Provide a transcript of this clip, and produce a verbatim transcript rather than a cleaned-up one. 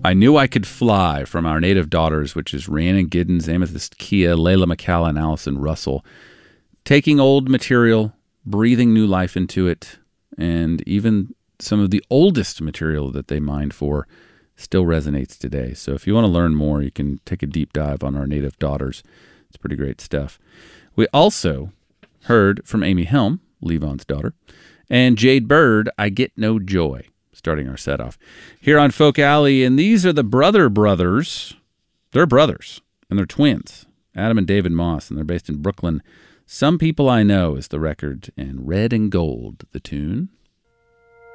I Knew I Could Fly from Our Native Daughters, which is Rhiannon Giddens, Amethyst Kia, Layla McCalla, and Allison Russell. Taking old material, breathing new life into it, and even some of the oldest material that they mined for still resonates today. So if you want to learn more, you can take a deep dive on Our Native Daughters. It's pretty great stuff. We also heard from Amy Helm, Levon's daughter, and Jade Bird, I Get No Joy, starting our set off here on Folk Alley. And these are the Brother Brothers. They're brothers, and they're twins, Adam and David Moss, and they're based in Brooklyn. Some People I Know is the record, and Red and Gold, the tune.